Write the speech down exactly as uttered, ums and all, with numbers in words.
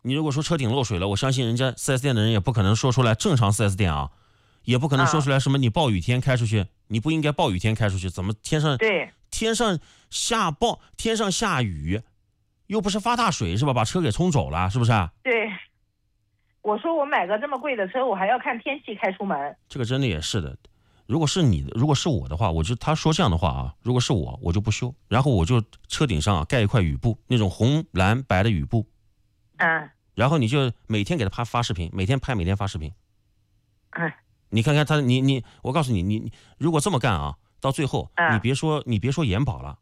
你如果说车顶漏水了，我相信人家 四 S 店的人也不可能说出来，正常 四 S 店啊，也不可能说出来什么你暴雨天开出去，啊、你不应该暴雨天开出去，怎么天上对天上下暴天上下雨，又不是发大水是吧？把车给冲走了，是不是啊？ 对，我说我买个这么贵的车，我还要看天气开出门。 这个真的也是的。如果是你的，如果是我的话，我就他说这样的话啊，如果是我，我就不修，然后我就车顶上啊盖一块雨布，那种红蓝白的雨布， 嗯， 然后你就每天给他发发视频，每天拍，每天发视频， 嗯， 你看看他，你你，我告诉你，你你如果这么干啊，到最后、 嗯、 你别说你别说延保了，